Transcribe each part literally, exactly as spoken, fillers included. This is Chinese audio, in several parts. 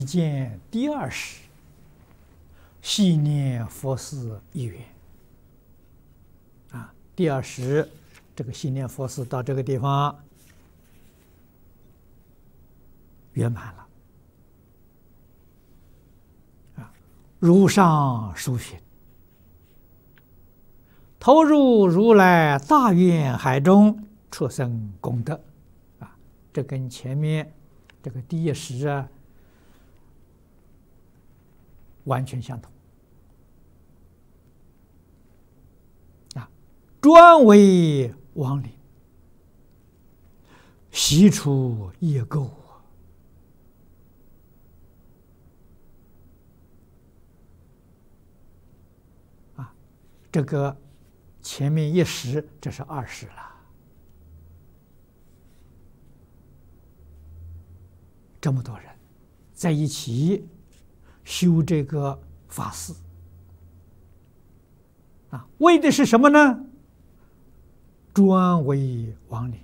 见第二时，系念佛事一缘。啊，第二时，这个系念佛事到这个地方圆满了。啊，如上殊行，投入如来大愿海中，出生功德。啊，这跟前面这个第一时啊。 完全相同啊！专为亡灵，悉除业垢啊！这个前面一时，这是二时了。这么多人在一起。 修这个法事啊，为的是什么呢？专为亡灵，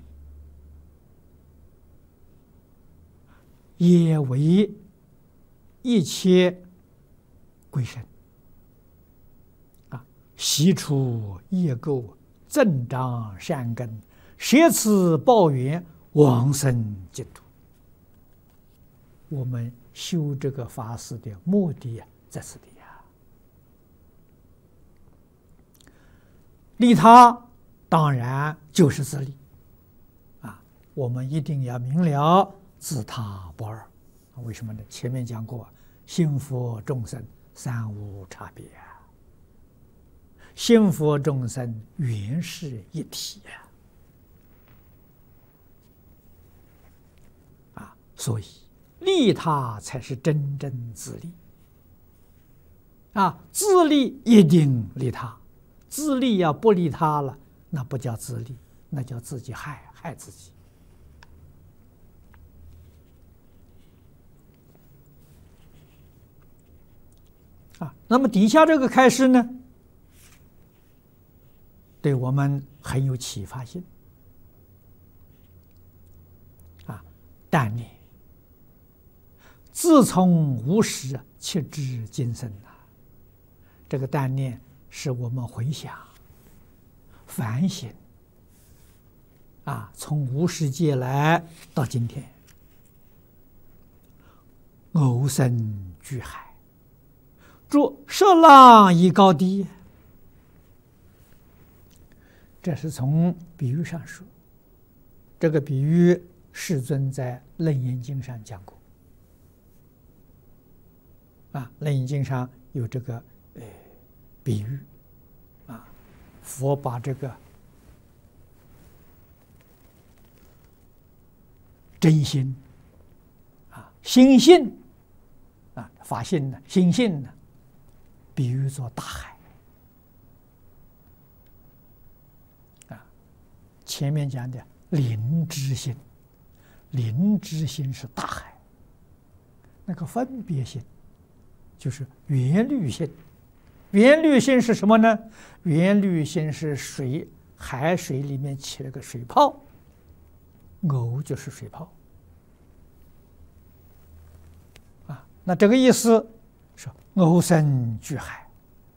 也为一切鬼神啊，悉除业垢，增长善根，舍此报缘，往生净土。我们。 修这个法事的目的在此地呀，利他当然就是自利啊！我们一定要明了自他不二。为什么呢？前面讲过，心佛众生三无差别啊，心佛众生原是一体呀，啊，所以。 利他才是真正自利啊！自利一定利他，自利要不利他了，那不叫自利，那叫自己害害自己啊！那么底下这个开示呢，对我们很有启发性啊！但念。 自从无始切至今生呐，这个但念是我们回想、反省啊，从无始界来到今天，偶生巨海，著摄浪以高低。这是从比喻上说，这个比喻世尊在《楞严经》上讲过。 啊，《楞严经》上有这个呃比喻，啊，佛把这个真心啊、心性啊、法性呢、心性呢，比喻作大海。啊，前面讲的灵知心，灵知心是大海，那个分别心。 就是缘虑心，缘虑心是什么呢？缘虑心是水，海水里面起了个水泡，偶就是水泡啊。那这个意思是偶生巨海，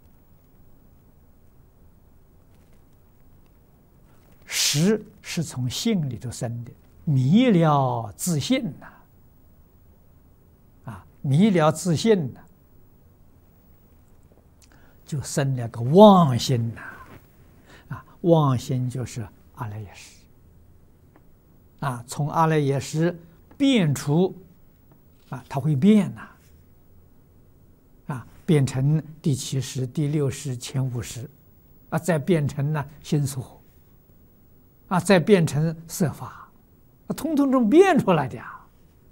识是从性里头生的，迷了自信呐，啊，迷了自信呐。 就生了个妄心呐，啊，妄心就是阿赖耶识，啊，从阿赖耶识变出，啊，它会变呐，啊，变成第七识、第六识、前五识，啊，再变成呢心所，啊，再变成色法，啊，通通都变出来的呀，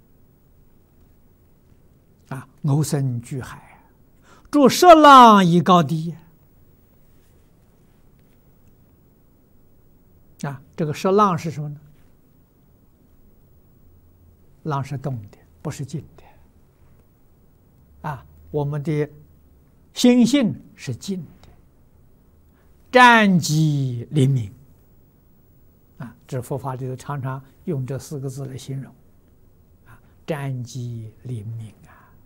啊，偶生巨海。 著摄浪以高低啊，这个摄浪是什么呢？浪是动的，不是静的。啊，我们的心性是静的，湛寂灵明。啊，这佛法里头常常用这四个字来形容。啊，湛寂灵明啊。